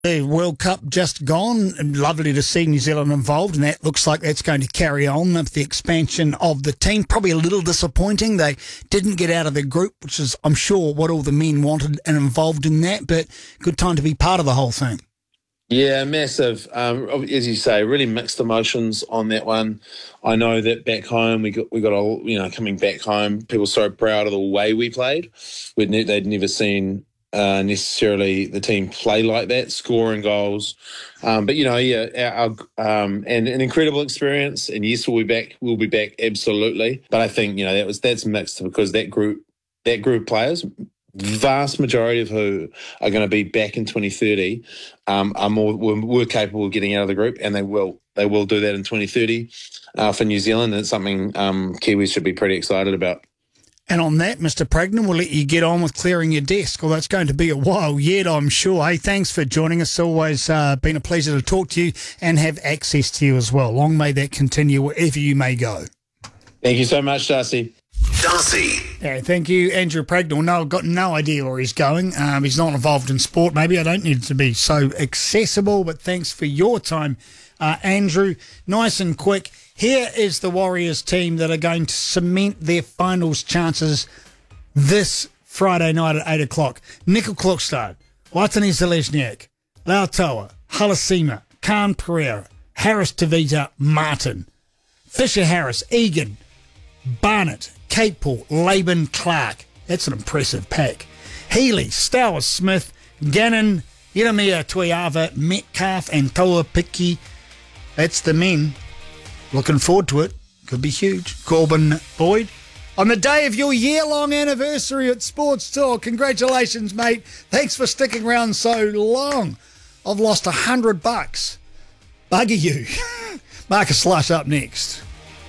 The World Cup just gone, and lovely to see New Zealand involved, and that looks like that's going to carry on with the expansion of the team. Probably a little disappointing. They didn't get out of the group, which is, I'm sure, what all the men wanted and involved in that, but good time to be part of the whole thing. Yeah, massive. As you say, really mixed emotions on that one. I know that back home, we got coming back home, people so proud of the way we played. They'd never seen necessarily the team play like that, scoring goals. But and an incredible experience. And yes, we'll be back absolutely. But I think that's mixed because that group of players, vast majority of who are going to be back in 2030, we're capable of getting out of the group, and they will do that in 2030 for New Zealand. And it's something Kiwis should be pretty excited about. And on that, Mr. Pregnan, we'll let you get on with clearing your desk, although it's going to be a while yet, I'm sure. Hey, thanks for joining us. Always been a pleasure to talk to you and have access to you as well. Long may that continue wherever you may go. Thank you so much, Darcy. Yeah, thank you, Andrew Pregnan. No, I've got no idea where he's going. He's not involved in sport. Maybe I don't need to be so accessible, but thanks for your time, Andrew. Nice and quick. Here is the Warriors team that are going to cement their finals chances this Friday night at 8 o'clock. Nickel Klukstad, Watani Zalesniak, Lautoa, Halasima, Khan Pereira, Harris Tavita, Martin, Fisher Harris, Egan, Barnett, Capel, Laban, Clark. That's an impressive pack. Healy, Stowers, Smith, Gannon, Yeremia Tuiava, Metcalf, and Toa Piki. That's the men. Looking forward to it. Could be huge. Corbin Boyd, on the day of your year-long anniversary at Sports Talk. Congratulations, mate. Thanks for sticking around so long. I've lost $100. Bugger you. Marcus Slush up next.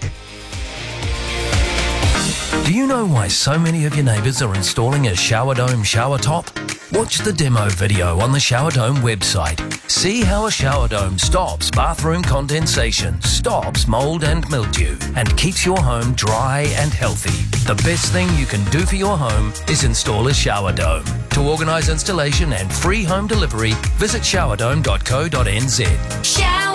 Do you know why so many of your neighbours are installing a Shower Dome shower top? Watch the demo video on the Shower Dome website. See how a shower dome stops bathroom condensation, stops mould and mildew, and keeps your home dry and healthy. The best thing you can do for your home is install a shower dome. To organise installation and free home delivery, visit showerdome.co.nz.